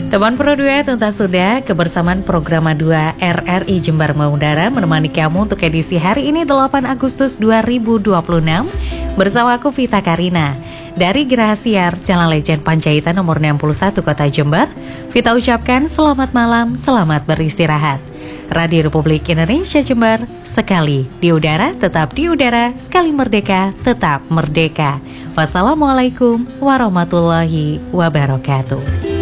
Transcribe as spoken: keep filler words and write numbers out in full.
Teman Pro dua tuntas sudah kebersamaan Programa dua R R I Jember mengudara menemani kamu untuk edisi hari ini delapan Agustus dua ribu dua puluh enam bersama aku Vita Karina dari Geraha Siar Jalan Lejen Panjaitan nomor enam puluh satu Kota Jember. Vita ucapkan selamat malam, selamat beristirahat. Radio Republik Indonesia Jember, sekali di udara tetap di udara, sekali merdeka tetap merdeka. Wassalamualaikum warahmatullahi wabarakatuh.